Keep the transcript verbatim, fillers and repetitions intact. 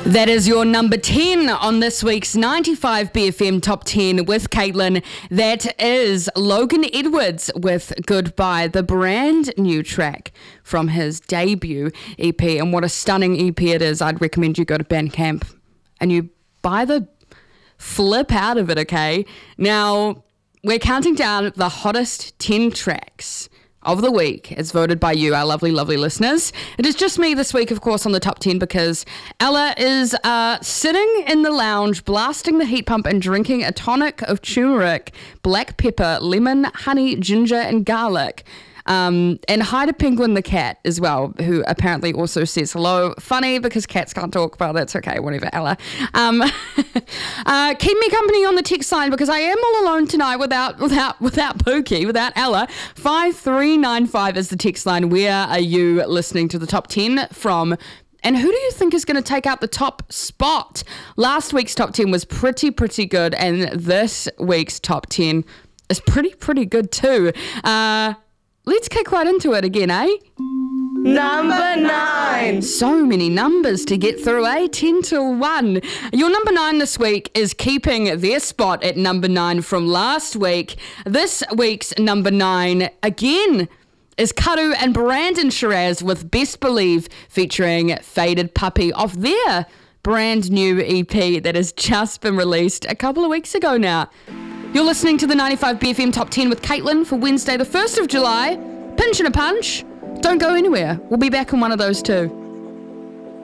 That is your number ten on this week's ninety-five B F M Top ten with Caitlin. That is Logan Edwards with Goodbye, the brand new track from his debut E P. And what a stunning E P it is. I'd recommend you go to Bandcamp and you buy the flip out of it, okay? Now, we're counting down the hottest ten tracks of the week as voted by you, our lovely, lovely listeners. It is just me this week, of course, on the top ten because Ella is uh, sitting in the lounge, blasting the heat pump and drinking a tonic of turmeric, black pepper, lemon, honey, ginger, and garlic. Um, and hi to Penguin the cat as well, who apparently also says hello. Funny because cats can't talk, but that's okay, whatever, Ella. Um, uh, keep me company on the text line because I am all alone tonight without without without Pookie, without Ella. five three nine five is the text line. Where are you listening to the top ten from? And who do you think is going to take out the top spot? Last week's top ten was pretty, pretty good, and this week's top ten is pretty, pretty good too. Uh... Let's kick right into it again, eh? Number nine. So many numbers to get through, eh? ten till one. Your number nine this week is keeping their spot at number nine from last week. This week's number nine, again, is Karu and Brandon Shiraz with Best Believe featuring Faded Puppy off their brand new E P that has just been released a couple of weeks ago now. You're listening to the ninety-five B F M Top ten with Caitlin for Wednesday the first of July. Pinch and a punch. Don't go anywhere. We'll be back in one of those too.